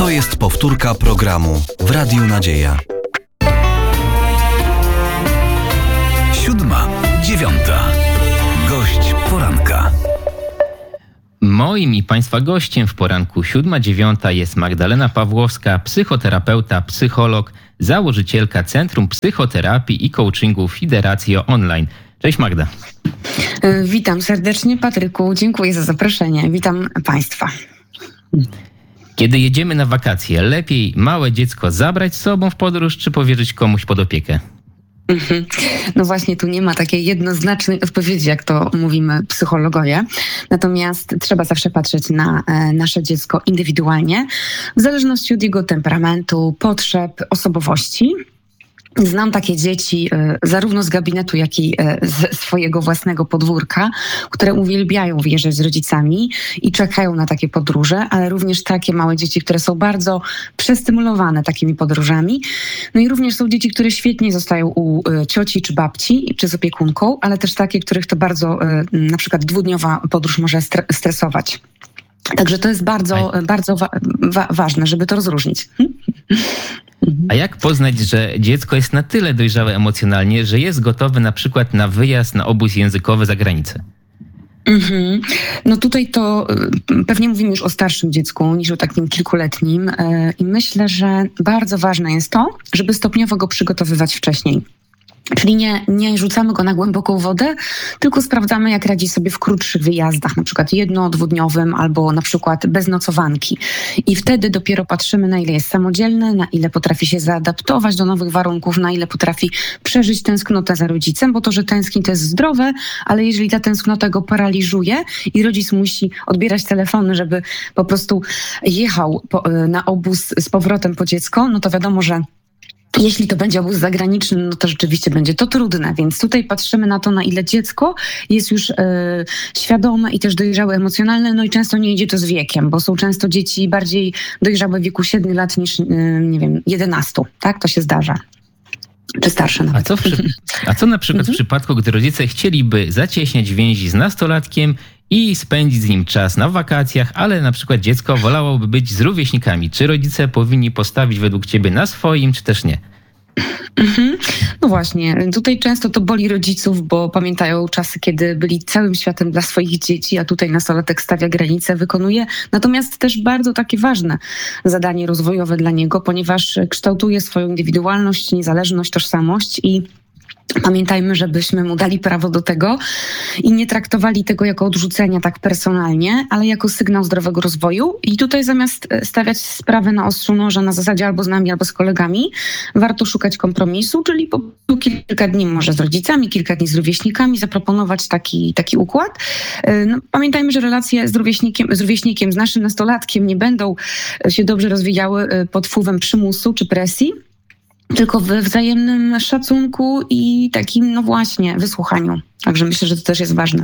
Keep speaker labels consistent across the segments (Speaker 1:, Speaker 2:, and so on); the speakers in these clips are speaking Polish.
Speaker 1: To jest powtórka programu w Radiu Nadzieja.
Speaker 2: 7:09. Gość poranka.
Speaker 3: Moim i Państwa gościem w poranku 7:09 jest Magdalena Pawłowska, psychoterapeuta, psycholog, założycielka Centrum Psychoterapii i Coachingu Fideratio Online. Cześć Magda.
Speaker 4: Witam serdecznie, Patryku. Dziękuję za zaproszenie. Witam Państwa.
Speaker 3: Kiedy jedziemy na wakacje, lepiej małe dziecko zabrać z sobą w podróż, czy powierzyć komuś pod opiekę?
Speaker 4: No właśnie, tu nie ma takiej jednoznacznej odpowiedzi, jak to mówimy psychologowie. Natomiast trzeba zawsze patrzeć na nasze dziecko indywidualnie, w zależności od jego temperamentu, potrzeb, osobowości. Znam takie dzieci zarówno z gabinetu, jak i z swojego własnego podwórka, które uwielbiają wyjeżdżać z rodzicami i czekają na takie podróże, ale również takie małe dzieci, które są bardzo przestymulowane takimi podróżami. No i również są dzieci, które świetnie zostają u cioci czy babci, czy z opiekunką, ale też takie, których to bardzo na przykład 2-dniowa podróż może stresować. Także to jest bardzo ważne, żeby to rozróżnić.
Speaker 3: A jak poznać, że dziecko jest na tyle dojrzałe emocjonalnie, że jest gotowe na przykład na wyjazd na obóz językowy za granicę?
Speaker 4: No tutaj to pewnie mówimy już o starszym dziecku niż o takim kilkuletnim i myślę, że bardzo ważne jest to, żeby stopniowo go przygotowywać wcześniej. Czyli nie rzucamy go na głęboką wodę, tylko sprawdzamy, jak radzi sobie w krótszych wyjazdach, na przykład 1-, 2-dniowym albo na przykład bez nocowanki. I wtedy dopiero patrzymy, na ile jest samodzielny, na ile potrafi się zaadaptować do nowych warunków, na ile potrafi przeżyć tęsknotę za rodzicem, bo to, że tęskni, to jest zdrowe, ale jeżeli ta tęsknota go paraliżuje i rodzic musi odbierać telefony, żeby po prostu jechał na obóz z powrotem po dziecko, no to wiadomo, że jeśli to będzie obóz zagraniczny, no to rzeczywiście będzie to trudne, więc tutaj patrzymy na to, na ile dziecko jest już świadome i też dojrzałe emocjonalne, no i często nie idzie to z wiekiem, bo są często dzieci bardziej dojrzałe w wieku 7 lat niż, nie wiem, 11, tak? To się zdarza. Czy starsze nawet.
Speaker 3: A co na przykład w przypadku, gdy rodzice chcieliby zacieśniać więzi z nastolatkiem i spędzić z nim czas na wakacjach, ale na przykład dziecko wolałoby być z rówieśnikami. Czy rodzice powinni postawić według ciebie na swoim, czy też nie?
Speaker 4: No właśnie, tutaj często to boli rodziców, bo pamiętają czasy, kiedy byli całym światem dla swoich dzieci, a tutaj nastolatek stawia granice, wykonuje. Natomiast też bardzo takie ważne zadanie rozwojowe dla niego, ponieważ kształtuje swoją indywidualność, niezależność, tożsamość i pamiętajmy, żebyśmy mu dali prawo do tego i nie traktowali tego jako odrzucenia tak personalnie, ale jako sygnał zdrowego rozwoju. I tutaj zamiast stawiać sprawę na ostrzu noża na zasadzie albo z nami, albo z kolegami, warto szukać kompromisu, czyli po prostu kilka dni może z rodzicami, kilka dni z rówieśnikami, zaproponować taki układ. No, pamiętajmy, że relacje z rówieśnikiem, z naszym nastolatkiem nie będą się dobrze rozwijały pod wpływem przymusu czy presji, tylko we wzajemnym szacunku i takim, no właśnie, wysłuchaniu. Także myślę, że to też jest ważne.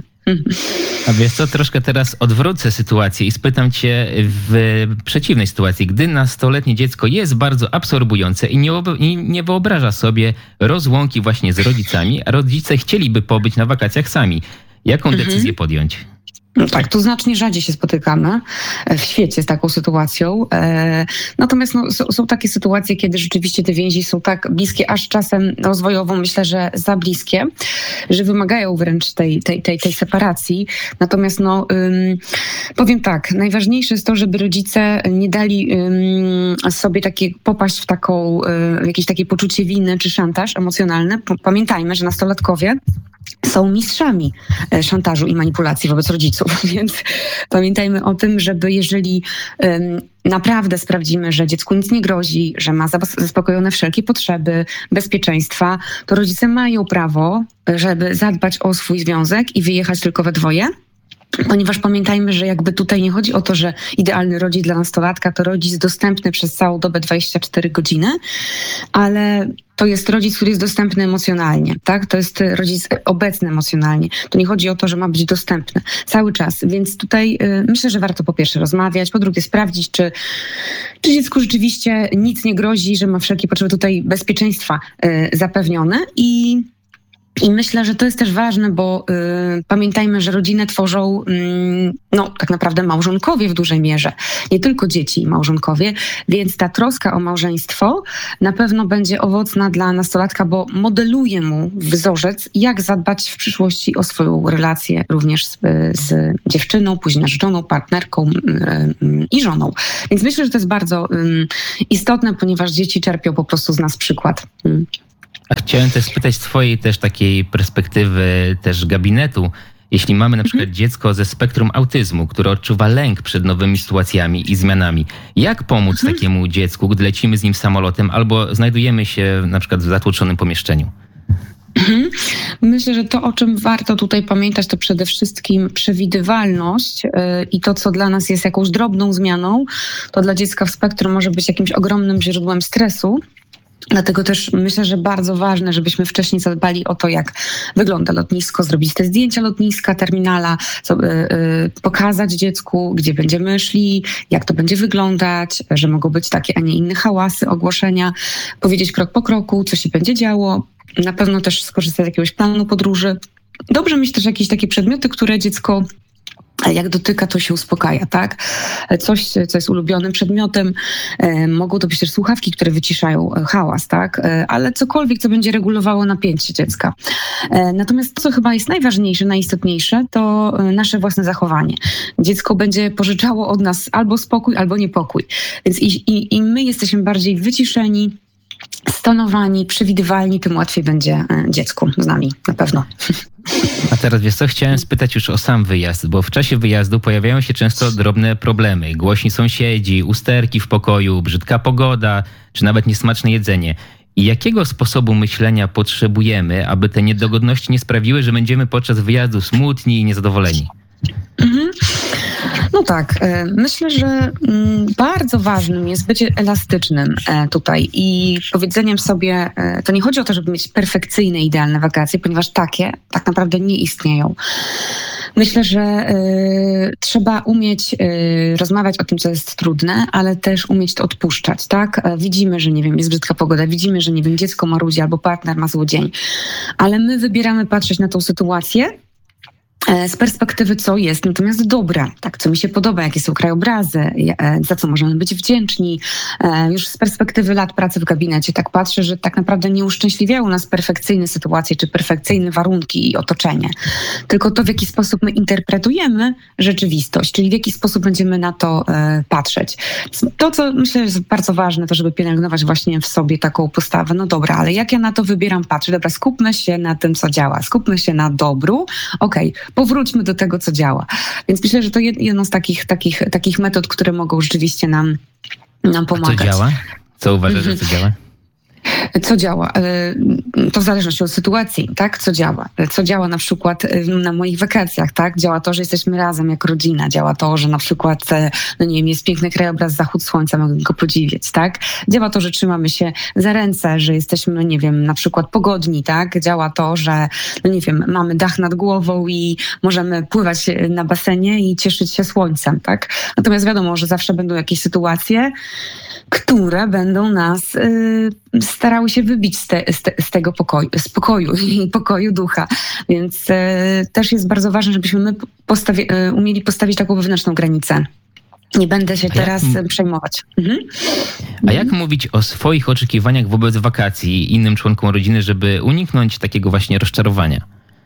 Speaker 3: A wiesz co, troszkę teraz odwrócę sytuację i spytam cię w przeciwnej sytuacji. Gdy nastoletnie dziecko jest bardzo absorbujące i nie wyobraża sobie rozłąki właśnie z rodzicami, a rodzice chcieliby pobyć na wakacjach sami. Jaką decyzję podjąć?
Speaker 4: No tak, tu znacznie rzadziej się spotykamy w świecie z taką sytuacją. Natomiast są takie sytuacje, kiedy rzeczywiście te więzi są tak bliskie, aż czasem rozwojowo myślę, że za bliskie, że wymagają wręcz tej separacji. Natomiast powiem tak, najważniejsze jest to, żeby rodzice nie dali sobie popaść w jakieś takie poczucie winy czy szantaż emocjonalny. Pamiętajmy, że nastolatkowie są mistrzami szantażu i manipulacji wobec rodziców, więc pamiętajmy o tym, żeby jeżeli naprawdę sprawdzimy, że dziecku nic nie grozi, że ma zaspokojone wszelkie potrzeby bezpieczeństwa, to rodzice mają prawo, żeby zadbać o swój związek i wyjechać tylko we dwoje. Ponieważ pamiętajmy, że jakby tutaj nie chodzi o to, że idealny rodzic dla nastolatka to rodzic dostępny przez całą dobę 24 godziny, ale to jest rodzic, który jest dostępny emocjonalnie, tak? To jest rodzic obecny emocjonalnie. To nie chodzi o to, że ma być dostępny cały czas, więc tutaj myślę, że warto po pierwsze rozmawiać, po drugie sprawdzić, czy dziecku rzeczywiście nic nie grozi, że ma wszelkie potrzeby tutaj bezpieczeństwa zapewnione i I myślę, że to jest też ważne, bo pamiętajmy, że rodzinę tworzą tak naprawdę małżonkowie w dużej mierze. Nie tylko dzieci i małżonkowie, więc ta troska o małżeństwo na pewno będzie owocna dla nastolatka, bo modeluje mu wzorzec, jak zadbać w przyszłości o swoją relację również z dziewczyną, później narzeczoną, partnerką i żoną. Więc myślę, że to jest bardzo istotne, ponieważ dzieci czerpią po prostu z nas przykład.
Speaker 3: A chciałem też spytać z twojej też takiej perspektywy też gabinetu. Jeśli mamy na przykład dziecko ze spektrum autyzmu, które odczuwa lęk przed nowymi sytuacjami i zmianami, jak pomóc takiemu dziecku, gdy lecimy z nim samolotem albo znajdujemy się na przykład w zatłoczonym pomieszczeniu?
Speaker 4: Myślę, że to, o czym warto tutaj pamiętać, to przede wszystkim przewidywalność i to, co dla nas jest jakąś drobną zmianą, to dla dziecka w spektrum może być jakimś ogromnym źródłem stresu. Dlatego też myślę, że bardzo ważne, żebyśmy wcześniej zadbali o to, jak wygląda lotnisko, zrobić te zdjęcia lotniska, terminala, pokazać dziecku, gdzie będziemy szli, jak to będzie wyglądać, że mogą być takie, a nie inne hałasy, ogłoszenia, powiedzieć krok po kroku, co się będzie działo. Na pewno też skorzystać z jakiegoś planu podróży. Dobrze mieć też jakieś takie przedmioty, które dziecko jak dotyka, to się uspokaja, tak? Coś, co jest ulubionym przedmiotem. Mogą to być też słuchawki, które wyciszają hałas, tak? Ale cokolwiek, co będzie regulowało napięcie dziecka. Natomiast to, co chyba jest najważniejsze, najistotniejsze, to nasze własne zachowanie. Dziecko będzie pożyczało od nas albo spokój, albo niepokój. Więc i my jesteśmy bardziej wyciszeni, stonowani, przewidywalni, tym łatwiej będzie dziecku z nami, na pewno.
Speaker 3: A teraz wiesz co, chciałem spytać już o sam wyjazd, bo w czasie wyjazdu pojawiają się często drobne problemy. Głośni sąsiedzi, usterki w pokoju, brzydka pogoda, czy nawet niesmaczne jedzenie. I jakiego sposobu myślenia potrzebujemy, aby te niedogodności nie sprawiły, że będziemy podczas wyjazdu smutni i niezadowoleni?
Speaker 4: No tak, myślę, że bardzo ważnym jest bycie elastycznym tutaj i powiedzeniem sobie, to nie chodzi o to, żeby mieć perfekcyjne, idealne wakacje, ponieważ takie tak naprawdę nie istnieją. Myślę, że trzeba umieć rozmawiać o tym, co jest trudne, ale też umieć to odpuszczać, tak? Widzimy, że nie wiem, jest brzydka pogoda, widzimy, że nie wiem, dziecko marudzi albo partner ma zły dzień, ale my wybieramy patrzeć na tą sytuację z perspektywy, co jest natomiast dobre, tak, co mi się podoba, jakie są krajobrazy, za co możemy być wdzięczni. Już z perspektywy lat pracy w gabinecie tak patrzę, że tak naprawdę nie uszczęśliwiają nas perfekcyjne sytuacje czy perfekcyjne warunki i otoczenie, tylko to, w jaki sposób my interpretujemy rzeczywistość, czyli w jaki sposób będziemy na to patrzeć. To, co myślę jest bardzo ważne, to żeby pielęgnować właśnie w sobie taką postawę, no dobra, ale jak ja na to wybieram patrzeć? Dobra, skupmy się na tym, co działa, skupmy się na dobru, okej, powróćmy do tego, co działa. Więc myślę, że to jedno z takich metod, które mogą rzeczywiście nam pomagać.
Speaker 3: A co działa? Co uważasz, że co działa?
Speaker 4: Co działa? To w zależności od sytuacji, tak? Co działa? Co działa na przykład na moich wakacjach, tak? Działa to, że jesteśmy razem jako rodzina. Działa to, że na przykład, no nie wiem, jest piękny krajobraz, zachód słońca, mogę go podziwiać, tak? Działa to, że trzymamy się za ręce, że jesteśmy, no nie wiem, na przykład pogodni, tak? Działa to, że, no nie wiem, mamy dach nad głową i możemy pływać na basenie i cieszyć się słońcem, tak? Natomiast wiadomo, że zawsze będą jakieś sytuacje, które będą nas starały się wybić z tego spokoju i pokoju ducha. Więc też jest bardzo ważne, żebyśmy my umieli postawić taką wewnętrzną granicę. Nie będę się teraz przejmować.
Speaker 3: A jak mówić o swoich oczekiwaniach wobec wakacji innym członkom rodziny, żeby uniknąć takiego właśnie rozczarowania?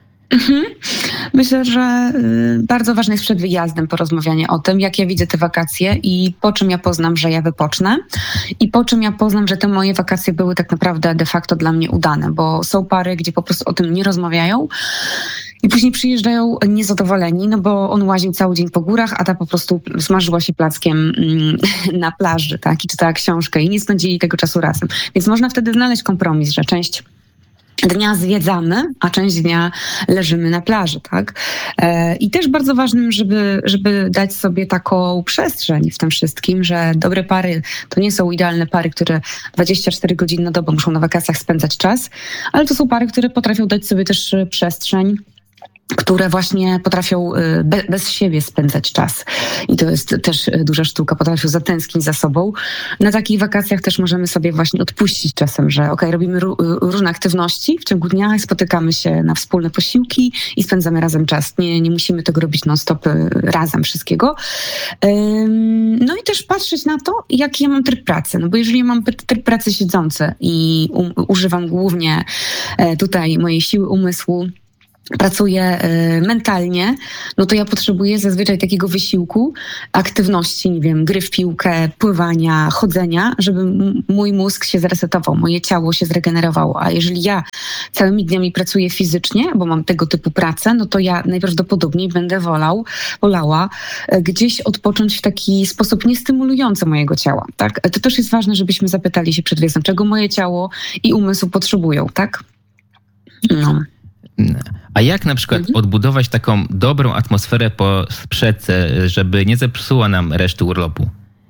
Speaker 4: Myślę, że bardzo ważne jest przed wyjazdem porozmawianie o tym, jak ja widzę te wakacje i po czym ja poznam, że ja wypocznę i po czym ja poznam, że te moje wakacje były tak naprawdę de facto dla mnie udane, bo są pary, gdzie po prostu o tym nie rozmawiają i później przyjeżdżają niezadowoleni, no bo on łaził cały dzień po górach, a ta po prostu smażyła się plackiem na plaży, tak, i czytała książkę i nie spędzili tego czasu razem. Więc można wtedy znaleźć kompromis, że część dnia zwiedzamy, a część dnia leżymy na plaży, tak? I też bardzo ważnym, żeby dać sobie taką przestrzeń w tym wszystkim, że dobre pary to nie są idealne pary, które 24 godziny na dobę muszą na wakacjach spędzać czas, ale to są pary, które potrafią dać sobie też przestrzeń które właśnie potrafią bez siebie spędzać czas. I to jest też duża sztuka, potrafią zatęsknić za sobą. Na takich wakacjach też możemy sobie właśnie odpuścić czasem, że robimy różne aktywności w ciągu dnia, spotykamy się na wspólne posiłki i spędzamy razem czas. Nie musimy tego robić non-stop razem wszystkiego. No i też patrzeć na to, jaki ja mam tryb pracy. No bo jeżeli ja mam tryb pracy siedzący i używam głównie tutaj mojej siły umysłu, pracuję mentalnie, no to ja potrzebuję zazwyczaj takiego wysiłku, aktywności, nie wiem, gry w piłkę, pływania, chodzenia, żeby mój mózg się zresetował, moje ciało się zregenerowało. A jeżeli ja całymi dniami pracuję fizycznie, bo mam tego typu pracę, no to ja najprawdopodobniej będę wolała gdzieś odpocząć w taki sposób niestymulujący mojego ciała, tak? To też jest ważne, żebyśmy zapytali się przed wyjazdem, czego moje ciało i umysł potrzebują, tak? No.
Speaker 3: A jak na przykład odbudować taką dobrą atmosferę po sprzedce, żeby nie zepsuła nam reszty urlopu?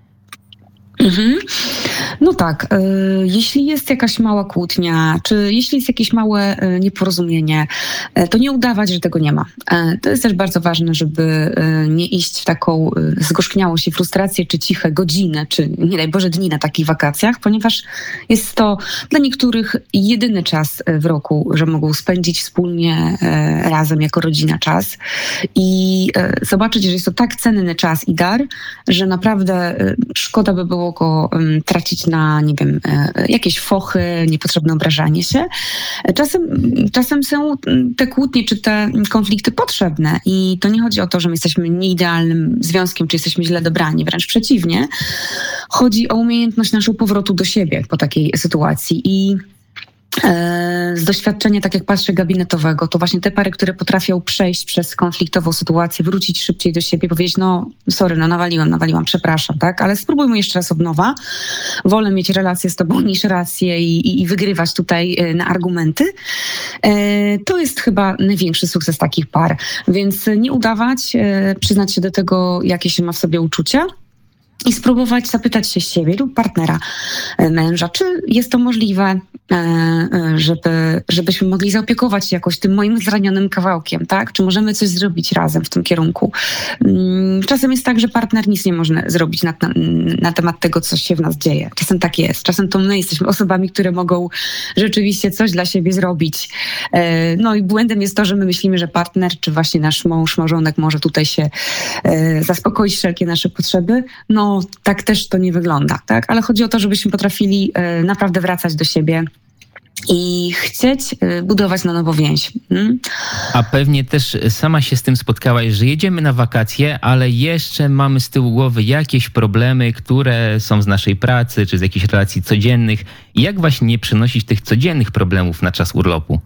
Speaker 4: No tak, jeśli jest jakaś mała kłótnia, czy jeśli jest jakieś małe nieporozumienie, to nie udawać, że tego nie ma. To jest też bardzo ważne, żeby nie iść w taką zgorzkniałość i frustrację, czy ciche godziny, czy nie daj Boże dni na takich wakacjach, ponieważ jest to dla niektórych jedyny czas w roku, że mogą spędzić wspólnie razem jako rodzina czas i zobaczyć, że jest to tak cenny czas i dar, że naprawdę szkoda by było go tracić na, nie wiem, jakieś fochy, niepotrzebne obrażanie się. Czasem są te kłótnie czy te konflikty potrzebne i to nie chodzi o to, że my jesteśmy nieidealnym związkiem, czy jesteśmy źle dobrani, wręcz przeciwnie. Chodzi o umiejętność naszego powrotu do siebie po takiej sytuacji i z doświadczenia, tak jak patrzę, gabinetowego, to właśnie te pary, które potrafią przejść przez konfliktową sytuację, wrócić szybciej do siebie, powiedzieć, no sorry, no nawaliłam, przepraszam, tak, ale spróbujmy jeszcze raz od nowa. Wolę mieć relację z tobą niż rację i wygrywać tutaj na argumenty. To jest chyba największy sukces takich par, więc nie udawać, przyznać się do tego, jakie się ma w sobie uczucia, i spróbować zapytać się siebie lub partnera, męża, czy jest to możliwe, żebyśmy mogli zaopiekować się jakoś tym moim zranionym kawałkiem, tak? Czy możemy coś zrobić razem w tym kierunku? Czasem jest tak, że partner nic nie może zrobić na temat tego, co się w nas dzieje. Czasem tak jest. Czasem to my jesteśmy osobami, które mogą rzeczywiście coś dla siebie zrobić. No i błędem jest to, że my myślimy, że partner, czy właśnie nasz mąż, małżonek może tutaj się zaspokoić wszelkie nasze potrzeby. No tak też to nie wygląda, tak? Ale chodzi o to, żebyśmy potrafili naprawdę wracać do siebie i chcieć budować na nowo więź.
Speaker 3: A pewnie też sama się z tym spotkałaś, że jedziemy na wakacje, ale jeszcze mamy z tyłu głowy jakieś problemy, które są z naszej pracy, czy z jakichś relacji codziennych. I jak właśnie nie przenosić tych codziennych problemów na czas urlopu?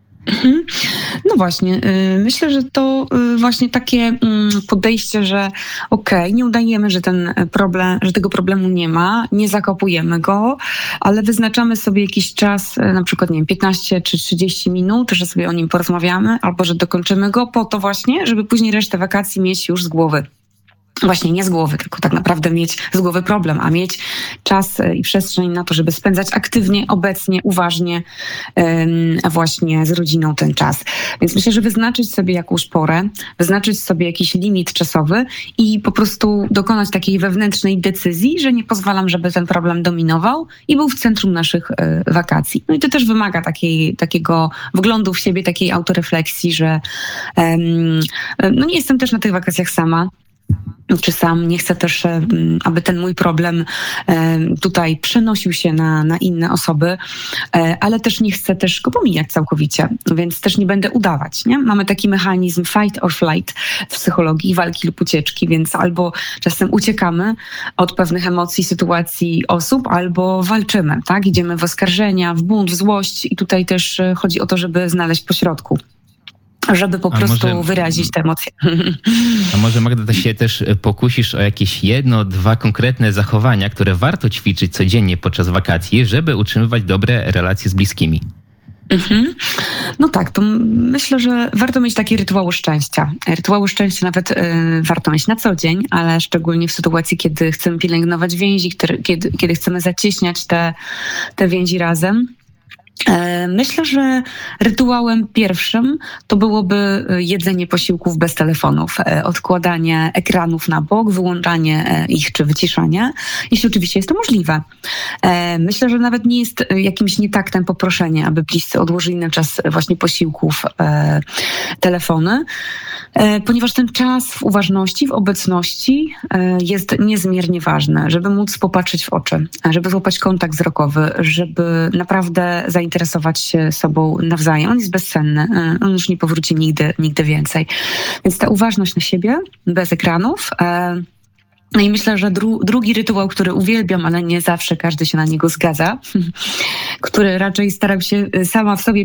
Speaker 4: No właśnie, myślę, że to właśnie takie podejście, że nie udajemy, że że tego problemu nie ma, nie zakopujemy go, ale wyznaczamy sobie jakiś czas, na przykład, nie wiem, 15 czy 30 minut, że sobie o nim porozmawiamy, albo że dokończymy go po to właśnie, żeby później resztę wakacji mieć już z głowy. Właśnie nie z głowy, tylko tak naprawdę mieć z głowy problem, a mieć czas i przestrzeń na to, żeby spędzać aktywnie, obecnie, uważnie właśnie z rodziną ten czas. Więc myślę, że wyznaczyć sobie jakąś porę, wyznaczyć sobie jakiś limit czasowy i po prostu dokonać takiej wewnętrznej decyzji, że nie pozwalam, żeby ten problem dominował i był w centrum naszych wakacji. No i to też wymaga takiego wglądu w siebie, takiej autorefleksji, że no nie jestem też na tych wakacjach sama, czy sam. Nie chcę też, aby ten mój problem tutaj przenosił się na inne osoby, ale też nie chcę też go pomijać całkowicie, więc też nie będę udawać. Nie? Mamy taki mechanizm fight or flight w psychologii, walki lub ucieczki, więc albo czasem uciekamy od pewnych emocji, sytuacji, osób, albo walczymy. Tak? Idziemy w oskarżenia, w bunt, w złość i tutaj też chodzi o to, żeby znaleźć pośrodku, żeby po prostu wyrazić te emocje.
Speaker 3: A może, Magda, się też pokusisz o jakieś 1-2 konkretne zachowania, które warto ćwiczyć codziennie podczas wakacji, żeby utrzymywać dobre relacje z bliskimi?
Speaker 4: No tak, to myślę, że warto mieć takie rytuały szczęścia. Rytuały szczęścia nawet warto mieć na co dzień, ale szczególnie w sytuacji, kiedy chcemy pielęgnować więzi, kiedy chcemy zacieśniać te więzi razem. Myślę, że rytuałem pierwszym to byłoby jedzenie posiłków bez telefonów, odkładanie ekranów na bok, wyłączanie ich czy wyciszanie, jeśli oczywiście jest to możliwe. Myślę, że nawet nie jest jakimś nietaktem poproszenie, aby bliscy odłożyli na czas właśnie posiłków telefony, ponieważ ten czas w uważności, w obecności jest niezmiernie ważny, żeby móc popatrzeć w oczy, żeby złapać kontakt wzrokowy, żeby naprawdę zainteresować się sobą nawzajem. On jest bezcenny, on już nie powróci nigdy więcej. Więc ta uważność na siebie, bez ekranów. No i myślę, że drugi rytuał, który uwielbiam, ale nie zawsze każdy się na niego zgadza, który raczej staram się sama w sobie